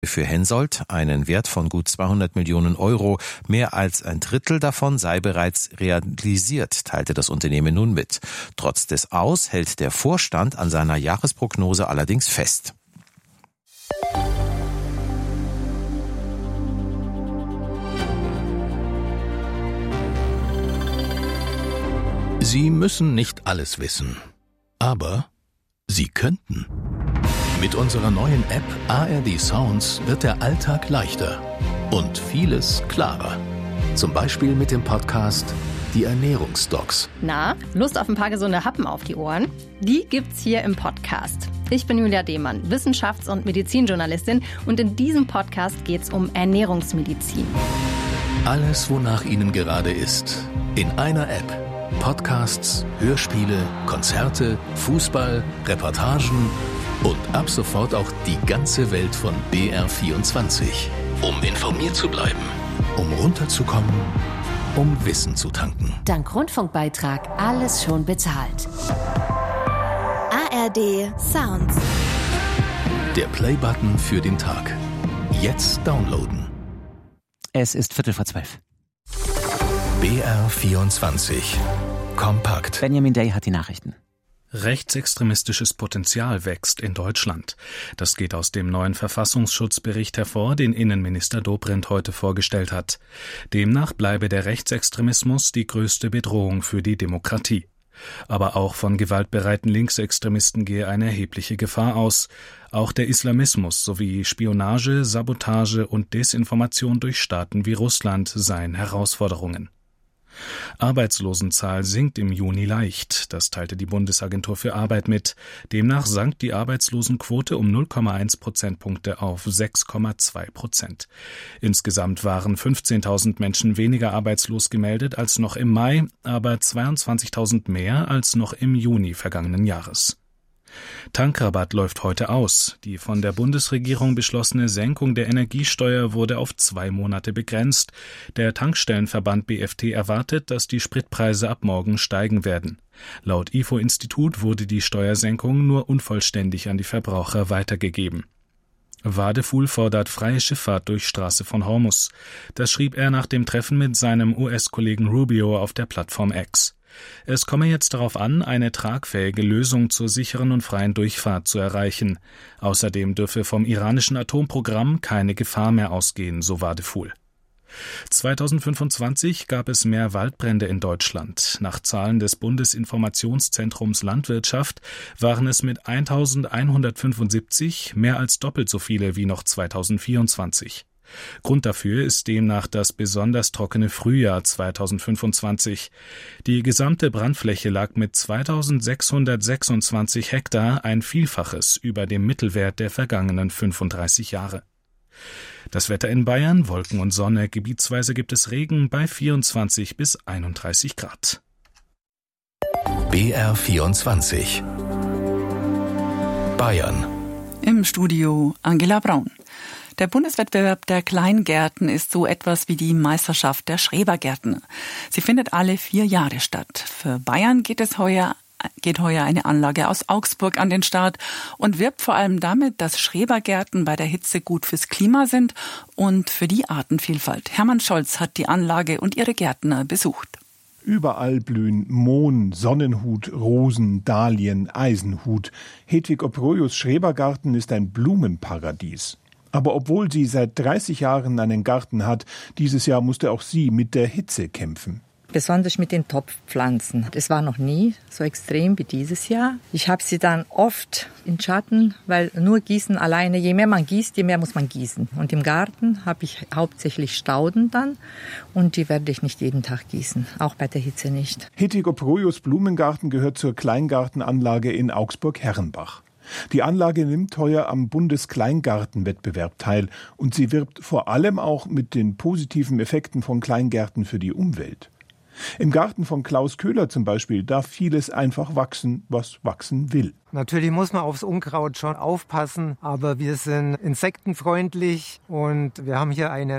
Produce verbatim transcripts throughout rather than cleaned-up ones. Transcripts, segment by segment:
für Hensoldt einen Wert von gut zweihundert Millionen Euro. Mehr als ein Drittel davon sei bereits realisiert, teilte das Unternehmen nun mit. Trotz des Aus hält der Vorstand an seiner Jahresprognose allerdings fest. Sie müssen nicht alles wissen, aber Sie könnten. Mit unserer neuen App A R D Sounds wird der Alltag leichter und vieles klarer. Zum Beispiel mit dem Podcast Die Ernährungsdocs. Na, Lust auf ein paar gesunde Happen auf die Ohren? Die gibt's hier im Podcast. Ich bin Julia Dehmann, Wissenschafts- und Medizinjournalistin, und in diesem Podcast geht's um Ernährungsmedizin. Alles, wonach Ihnen gerade ist, in einer App. Podcasts, Hörspiele, Konzerte, Fußball, Reportagen und ab sofort auch die ganze Welt von B R vierundzwanzig. Um informiert zu bleiben, um runterzukommen, um Wissen zu tanken. Dank Rundfunkbeitrag alles schon bezahlt. A R D Sounds. Der Play-Button für den Tag. Jetzt downloaden. Es ist Viertel vor zwölf. B R vierundzwanzig. Kompakt. Benjamin Day hat die Nachrichten. Rechtsextremistisches Potenzial wächst in Deutschland. Das geht aus dem neuen Verfassungsschutzbericht hervor, den Innenminister Dobrindt heute vorgestellt hat. Demnach bleibe der Rechtsextremismus die größte Bedrohung für die Demokratie. Aber auch von gewaltbereiten Linksextremisten gehe eine erhebliche Gefahr aus. Auch der Islamismus sowie Spionage, Sabotage und Desinformation durch Staaten wie Russland seien Herausforderungen. Arbeitslosenzahl sinkt im Juni leicht, das teilte die Bundesagentur für Arbeit mit. Demnach sank die Arbeitslosenquote um null Komma eins Prozentpunkte auf sechs Komma zwei Prozent. Insgesamt waren fünfzehntausend Menschen weniger arbeitslos gemeldet als noch im Mai, aber zweiundzwanzigtausend mehr als noch im Juni vergangenen Jahres. Tankrabatt läuft heute aus. Die von der Bundesregierung beschlossene Senkung der Energiesteuer wurde auf zwei Monate begrenzt. Der Tankstellenverband B F T erwartet, dass die Spritpreise ab morgen steigen werden. Laut I F O-Institut wurde die Steuersenkung nur unvollständig an die Verbraucher weitergegeben. Wadefuhl fordert freie Schifffahrt durch Straße von Hormuz. Das schrieb er nach dem Treffen mit seinem U S-Kollegen Rubio auf der Plattform X. Es komme jetzt darauf an, eine tragfähige Lösung zur sicheren und freien Durchfahrt zu erreichen. Außerdem dürfe vom iranischen Atomprogramm keine Gefahr mehr ausgehen, so Wadefuhl. zweitausendfünfundzwanzig gab es mehr Waldbrände in Deutschland. Nach Zahlen des Bundesinformationszentrums Landwirtschaft waren es mit eintausendeinhundertfünfundsiebzig mehr als doppelt so viele wie noch zweitausendvierundzwanzig. Grund dafür ist demnach das besonders trockene Frühjahr zweitausendfünfundzwanzig. Die gesamte Brandfläche lag mit zweitausendsechshundertsechsundzwanzig Hektar ein Vielfaches über dem Mittelwert der vergangenen fünfunddreißig Jahre. Das Wetter in Bayern, Wolken und Sonne, gebietsweise gibt es Regen bei vierundzwanzig bis einunddreißig Grad. B R vierundzwanzig. Bayern. Im Studio Angela Braun. Der Bundeswettbewerb der Kleingärten ist so etwas wie die Meisterschaft der Schrebergärten. Sie findet alle vier Jahre statt. Für Bayern geht es heuer, geht heuer eine Anlage aus Augsburg an den Start und wirbt vor allem damit, dass Schrebergärten bei der Hitze gut fürs Klima sind und für die Artenvielfalt. Hermann Scholz hat die Anlage und ihre Gärtner besucht. Überall blühen Mohn, Sonnenhut, Rosen, Dahlien, Eisenhut. Hedwig Obrojus Schrebergarten ist ein Blumenparadies. Aber obwohl sie seit dreißig Jahren einen Garten hat, dieses Jahr musste auch sie mit der Hitze kämpfen. Besonders mit den Topfpflanzen. Es war noch nie so extrem wie dieses Jahr. Ich habe sie dann oft in Schatten, weil nur gießen alleine, je mehr man gießt, je mehr muss man gießen. Und im Garten habe ich hauptsächlich Stauden dann und die werde ich nicht jeden Tag gießen, auch bei der Hitze nicht. Hedwig Obrojus Blumengarten gehört zur Kleingartenanlage in Augsburg-Herrenbach. Die Anlage nimmt heuer am Bundeskleingartenwettbewerb teil und sie wirbt vor allem auch mit den positiven Effekten von Kleingärten für die Umwelt. Im Garten von Klaus Köhler zum Beispiel darf vieles einfach wachsen, was wachsen will. Natürlich muss man aufs Unkraut schon aufpassen, aber wir sind insektenfreundlich und wir haben hier einen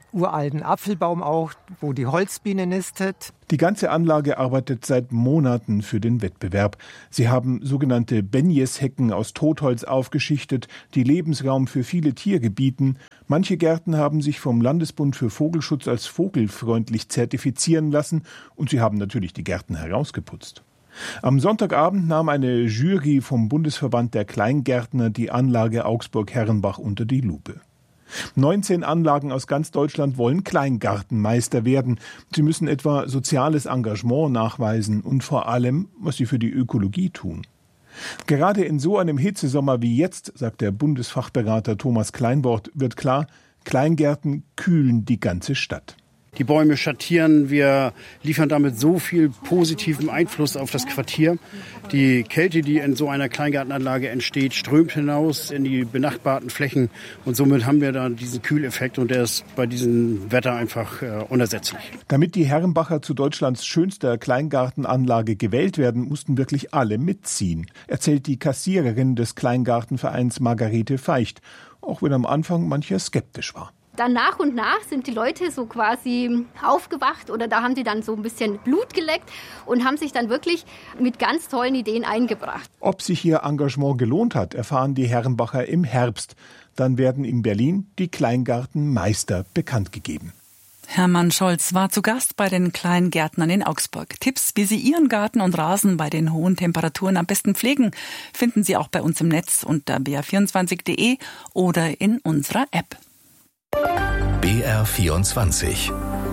uralten Apfelbaum auch, wo die Holzbiene nistet. Die ganze Anlage arbeitet seit Monaten für den Wettbewerb. Sie haben sogenannte Benjes-Hecken aus Totholz aufgeschichtet, die Lebensraum für viele Tiere bieten. Manche Gärten haben sich vom Landesbund für Vogelschutz als vogelfreundlich zertifizieren lassen und sie haben natürlich die Gärten herausgeputzt. Am Sonntagabend nahm eine Jury vom Bundesverband der Kleingärtner die Anlage Augsburg-Herrenbach unter die Lupe. neunzehn Anlagen aus ganz Deutschland wollen Kleingartenmeister werden. Sie müssen etwa soziales Engagement nachweisen und vor allem, was sie für die Ökologie tun. Gerade in so einem Hitzesommer wie jetzt, sagt der Bundesfachberater Thomas Kleinbord, wird klar, Kleingärten kühlen die ganze Stadt. Die Bäume schattieren, wir liefern damit so viel positiven Einfluss auf das Quartier. Die Kälte, die in so einer Kleingartenanlage entsteht, strömt hinaus in die benachbarten Flächen und somit haben wir dann diesen Kühleffekt und der ist bei diesem Wetter einfach äh, unersetzlich. Damit die Herrenbacher zu Deutschlands schönster Kleingartenanlage gewählt werden, mussten wirklich alle mitziehen, erzählt die Kassiererin des Kleingartenvereins Margarete Feicht, auch wenn am Anfang mancher skeptisch war. Dann nach und nach sind die Leute so quasi aufgewacht oder da haben die dann so ein bisschen Blut geleckt und haben sich dann wirklich mit ganz tollen Ideen eingebracht. Ob sich ihr Engagement gelohnt hat, erfahren die Herrenbacher im Herbst. Dann werden in Berlin die Kleingartenmeister bekannt gegeben. Hermann Scholz war zu Gast bei den Kleingärtnern in Augsburg. Tipps, wie Sie Ihren Garten und Rasen bei den hohen Temperaturen am besten pflegen, finden Sie auch bei uns im Netz unter b r vierundzwanzig punkt de oder in unserer App. B R vierundzwanzig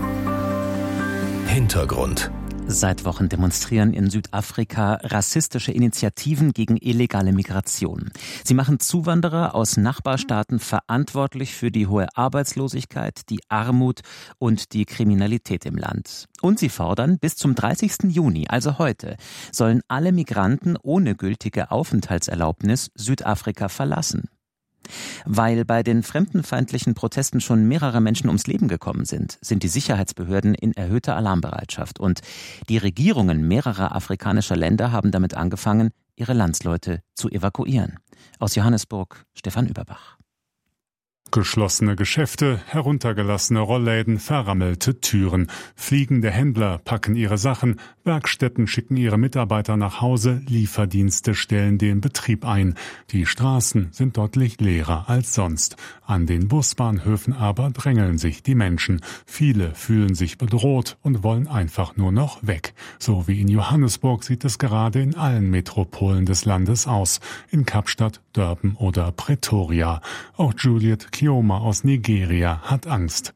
Hintergrund. Seit Wochen demonstrieren in Südafrika rassistische Initiativen gegen illegale Migration. Sie machen Zuwanderer aus Nachbarstaaten verantwortlich für die hohe Arbeitslosigkeit, die Armut und die Kriminalität im Land. Und sie fordern, bis zum dreißigsten Juni, also heute, sollen alle Migranten ohne gültige Aufenthaltserlaubnis Südafrika verlassen. Weil bei den fremdenfeindlichen Protesten schon mehrere Menschen ums Leben gekommen sind, sind die Sicherheitsbehörden in erhöhter Alarmbereitschaft. Und die Regierungen mehrerer afrikanischer Länder haben damit angefangen, ihre Landsleute zu evakuieren. Aus Johannesburg, Stefan Überbach. Geschlossene Geschäfte, heruntergelassene Rollläden, verrammelte Türen. Fliegende Händler packen ihre Sachen, Werkstätten schicken ihre Mitarbeiter nach Hause, Lieferdienste stellen den Betrieb ein. Die Straßen sind deutlich leerer als sonst. An den Busbahnhöfen aber drängeln sich die Menschen. Viele fühlen sich bedroht und wollen einfach nur noch weg. So wie in Johannesburg sieht es gerade in allen Metropolen des Landes aus. In Kapstadt, Durban oder Pretoria. Auch Juliet Kioma aus Nigeria hat Angst.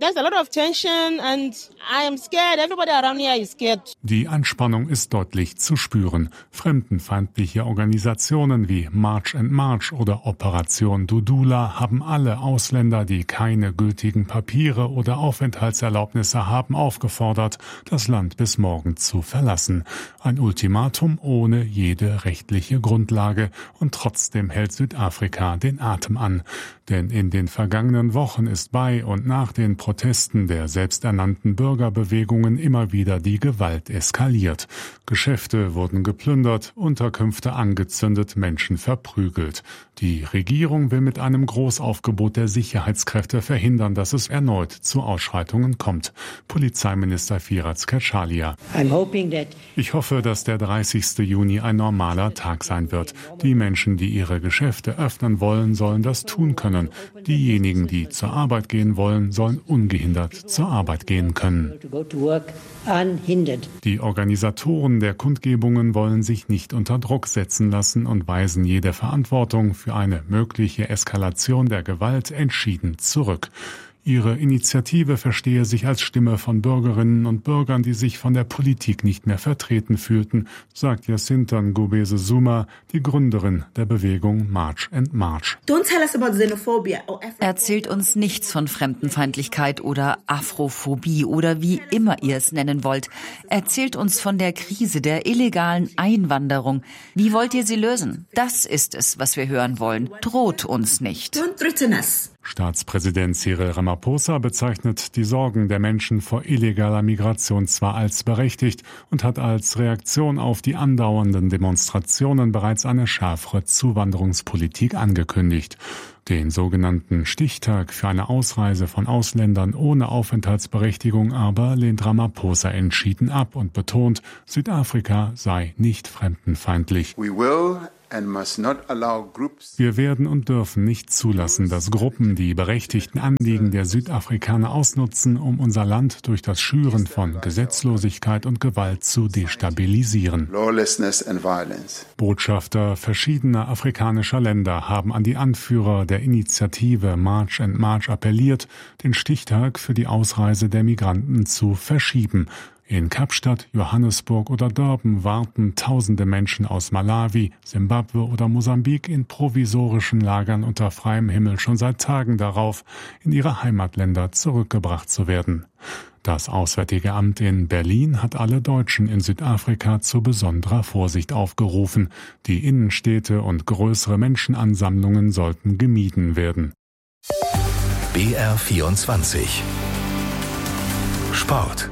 Die Anspannung ist deutlich zu spüren. Fremdenfeindliche Organisationen wie March and March oder Operation Dudula haben alle Ausländer, die keine gültigen Papiere oder Aufenthaltserlaubnisse haben, aufgefordert, das Land bis morgen zu verlassen. Ein Ultimatum ohne jede rechtliche Grundlage und trotzdem hält Südafrika den Atem an. Denn in den vergangenen Wochen ist bei und nach den Protesten der selbsternannten Bürgerbewegungen immer wieder die Gewalt eskaliert. Geschäfte wurden geplündert, Unterkünfte angezündet, Menschen verprügelt. Die Regierung will mit einem Großaufgebot der Sicherheitskräfte verhindern, dass es erneut zu Ausschreitungen kommt. Polizeiminister Firas Kachalia. Ich hoffe, dass der dreißigste Juni ein normaler Tag sein wird. Die Menschen, die ihre Geschäfte öffnen wollen, sollen das tun können. Diejenigen, die zur Arbeit gehen wollen, sollen ungehindert zur Arbeit gehen können. Die Organisatoren der Kundgebungen wollen sich nicht unter Druck setzen lassen und weisen jede Verantwortung für eine mögliche Eskalation der Gewalt entschieden zurück. Ihre Initiative verstehe sich als Stimme von Bürgerinnen und Bürgern, die sich von der Politik nicht mehr vertreten fühlten, sagt Jacinta Ngubese Zuma, die Gründerin der Bewegung March and March. Erzählt uns nichts von Fremdenfeindlichkeit oder Afrophobie oder wie immer ihr es nennen wollt. Erzählt uns von der Krise der illegalen Einwanderung. Wie wollt ihr sie lösen? Das ist es, was wir hören wollen. Droht uns nicht. Staatspräsident Cyril Ramaphosa bezeichnet die Sorgen der Menschen vor illegaler Migration zwar als berechtigt und hat als Reaktion auf die andauernden Demonstrationen bereits eine schärfere Zuwanderungspolitik angekündigt. Den sogenannten Stichtag für eine Ausreise von Ausländern ohne Aufenthaltsberechtigung aber lehnt Ramaphosa entschieden ab und betont, Südafrika sei nicht fremdenfeindlich. We will and must not allow groups Wir werden und dürfen nicht zulassen, dass Gruppen die berechtigten Anliegen der Südafrikaner ausnutzen, um unser Land durch das Schüren von Gesetzlosigkeit und Gewalt zu destabilisieren. lawlessness and violence. Botschafter verschiedener afrikanischer Länder haben an die Anführer der Initiative March and March appelliert, den Stichtag für die Ausreise der Migranten zu verschieben. In Kapstadt, Johannesburg oder Durban warten tausende Menschen aus Malawi, Simbabwe oder Mosambik in provisorischen Lagern unter freiem Himmel schon seit Tagen darauf, in ihre Heimatländer zurückgebracht zu werden. Das Auswärtige Amt in Berlin hat alle Deutschen in Südafrika zu besonderer Vorsicht aufgerufen. Die Innenstädte und größere Menschenansammlungen sollten gemieden werden. B R vierundzwanzig Sport.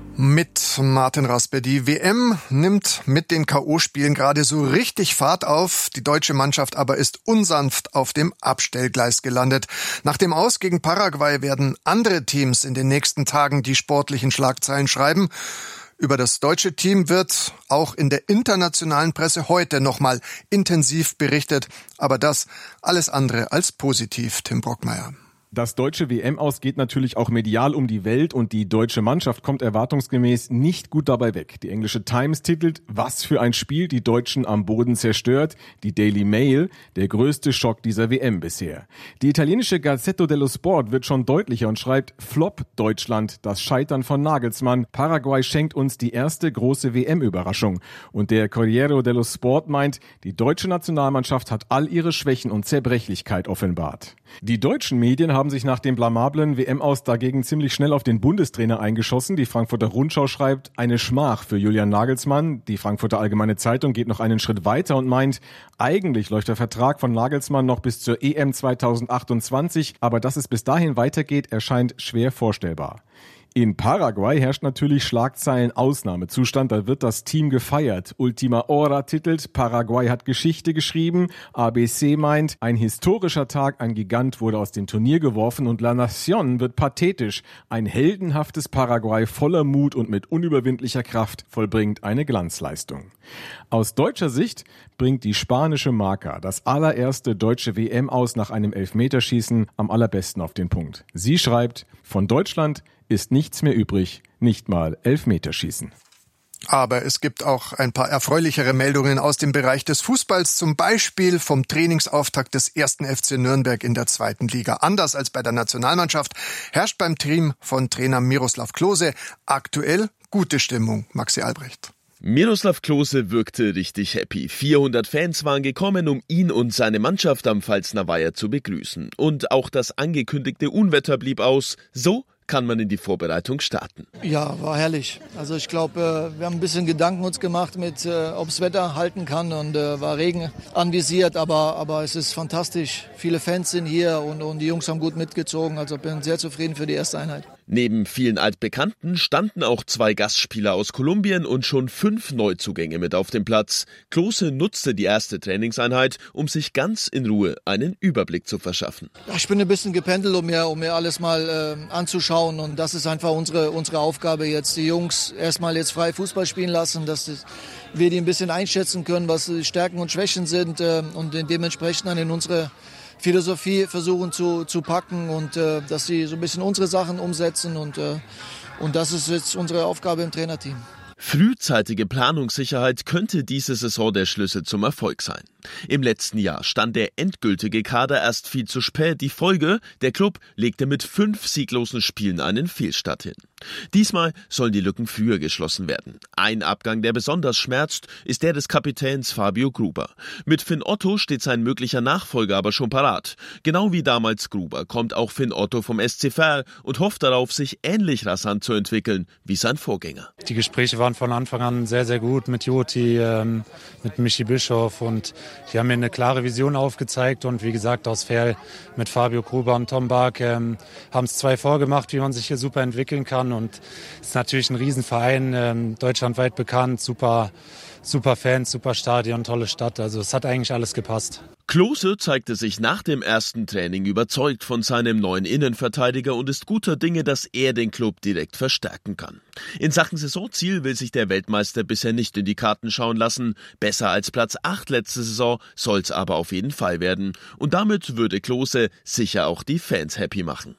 Mit Martin Raspe. Die W M nimmt mit den K O-Spielen gerade so richtig Fahrt auf. Die deutsche Mannschaft aber ist unsanft auf dem Abstellgleis gelandet. Nach dem Aus gegen Paraguay werden andere Teams in den nächsten Tagen die sportlichen Schlagzeilen schreiben. Über das deutsche Team wird auch in der internationalen Presse heute nochmal intensiv berichtet. Aber das alles andere als positiv, Tim Brockmeier. Das deutsche W M-Aus geht natürlich auch medial um die Welt und die deutsche Mannschaft kommt erwartungsgemäß nicht gut dabei weg. Die englische Times titelt, was für ein Spiel, die Deutschen am Boden zerstört. Die Daily Mail, der größte Schock dieser W M bisher. Die italienische Gazzetta dello Sport wird schon deutlicher und schreibt, Flop Deutschland, das Scheitern von Nagelsmann. Paraguay schenkt uns die erste große W M-Überraschung. Und der Corriere dello Sport meint, die deutsche Nationalmannschaft hat all ihre Schwächen und Zerbrechlichkeit offenbart. Die deutschen Medien haben sich nach dem blamablen W M-Aus dagegen ziemlich schnell auf den Bundestrainer eingeschossen. Die Frankfurter Rundschau schreibt, eine Schmach für Julian Nagelsmann. Die Frankfurter Allgemeine Zeitung geht noch einen Schritt weiter und meint, eigentlich läuft der Vertrag von Nagelsmann noch bis zur E M zweitausendachtundzwanzig, aber dass es bis dahin weitergeht, erscheint schwer vorstellbar. In Paraguay herrscht natürlich Schlagzeilen-Ausnahmezustand, da wird das Team gefeiert. Ultima Hora titelt, Paraguay hat Geschichte geschrieben, A B C meint, ein historischer Tag, ein Gigant wurde aus dem Turnier geworfen und La Nación wird pathetisch. Ein heldenhaftes Paraguay voller Mut und mit unüberwindlicher Kraft vollbringt eine Glanzleistung. Aus deutscher Sicht bringt die spanische Marca das allererste deutsche W M-Aus nach einem Elfmeterschießen am allerbesten auf den Punkt. Sie schreibt, von Deutschland ist nichts mehr übrig, nicht mal Elfmeterschießen. Aber es gibt auch ein paar erfreulichere Meldungen aus dem Bereich des Fußballs, zum Beispiel vom Trainingsauftakt des ersten F C Nürnberg in der zweiten Liga. Anders als bei der Nationalmannschaft herrscht beim Team von Trainer Miroslav Klose aktuell gute Stimmung. Maxi Albrecht. Miroslav Klose wirkte richtig happy. vierhundert Fans waren gekommen, um ihn und seine Mannschaft am Pfalzner Weiher zu begrüßen. Und auch das angekündigte Unwetter blieb aus. So kann man in die Vorbereitung starten. Ja, war herrlich. Also ich glaube, wir haben ein bisschen Gedanken uns gemacht, mit, äh, ob das Wetter halten kann und äh, war Regen anvisiert, aber, aber es ist fantastisch. Viele Fans sind hier und, und die Jungs haben gut mitgezogen, also bin sehr zufrieden für die erste Einheit. Neben vielen Altbekannten standen auch zwei Gastspieler aus Kolumbien und schon fünf Neuzugänge mit auf dem Platz. Klose nutzte die erste Trainingseinheit, um sich ganz in Ruhe einen Überblick zu verschaffen. Ja, ich bin ein bisschen gependelt, um mir, um mir alles mal äh, anzuschauen. Und das ist einfach unsere, unsere Aufgabe jetzt, die Jungs erstmal jetzt frei Fußball spielen lassen, dass wir die ein bisschen einschätzen können, was die Stärken und Schwächen sind äh, und dementsprechend dann in unsere Philosophie versuchen zu, zu packen und äh, dass sie so ein bisschen unsere Sachen umsetzen und, äh, und das ist jetzt unsere Aufgabe im Trainerteam. Frühzeitige Planungssicherheit könnte diese Saison der Schlüssel zum Erfolg sein. Im letzten Jahr stand der endgültige Kader erst viel zu spät. Die Folge, der Klub legte mit fünf sieglosen Spielen einen Fehlstart hin. Diesmal sollen die Lücken früher geschlossen werden. Ein Abgang, der besonders schmerzt, ist der des Kapitäns Fabio Gruber. Mit Finn Otto steht sein möglicher Nachfolger aber schon parat. Genau wie damals Gruber kommt auch Finn Otto vom S C Verl und hofft darauf, sich ähnlich rasant zu entwickeln wie sein Vorgänger. Die Gespräche waren von Anfang an sehr, sehr gut mit Joti, ähm, mit Michi Bischoff und die haben mir eine klare Vision aufgezeigt und wie gesagt aus Verl mit Fabio Gruber und Tom Bark ähm, haben es zwei vorgemacht, wie man sich hier super entwickeln kann und es ist natürlich ein Riesenverein, ähm, deutschlandweit bekannt, super super Fans, super Stadion, tolle Stadt. Also es hat eigentlich alles gepasst. Klose zeigte sich nach dem ersten Training überzeugt von seinem neuen Innenverteidiger und ist guter Dinge, dass er den Club direkt verstärken kann. In Sachen Saisonziel will sich der Weltmeister bisher nicht in die Karten schauen lassen. Besser als Platz acht letzte Saison soll's aber auf jeden Fall werden. Und damit würde Klose sicher auch die Fans happy machen.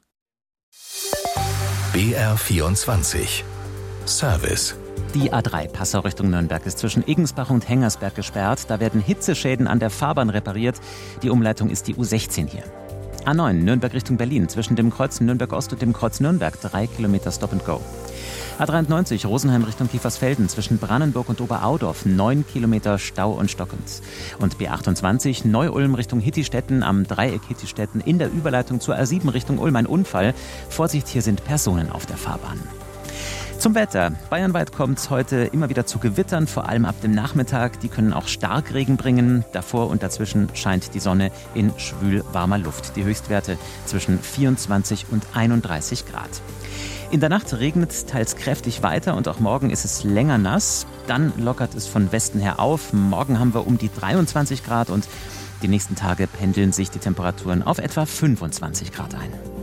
B R vierundzwanzig Service. Die A drei Passau Richtung Nürnberg ist zwischen Eggensbach und Hengersberg gesperrt. Da werden Hitzeschäden an der Fahrbahn repariert. Die Umleitung ist die U sechzehn hier. A neun Nürnberg Richtung Berlin zwischen dem Kreuz Nürnberg-Ost und dem Kreuz Nürnberg. Drei Kilometer Stop and Go. A dreiundneunzig Rosenheim Richtung Kiefersfelden zwischen Brandenburg und Oberaudorf. Neun Kilometer Stau und stockend. Und B achtundzwanzig Neu-Ulm Richtung Hittistetten am Dreieck Hittistetten in der Überleitung zur A sieben Richtung Ulm ein Unfall. Vorsicht, hier sind Personen auf der Fahrbahn. Zum Wetter. Bayernweit kommt es heute immer wieder zu Gewittern, vor allem ab dem Nachmittag. Die können auch Starkregen bringen. Davor und dazwischen scheint die Sonne in schwül warmer Luft. Die Höchstwerte zwischen vierundzwanzig und einunddreißig Grad. In der Nacht regnet es teils kräftig weiter und auch morgen ist es länger nass. Dann lockert es von Westen her auf. Morgen haben wir um die dreiundzwanzig Grad und die nächsten Tage pendeln sich die Temperaturen auf etwa fünfundzwanzig Grad ein.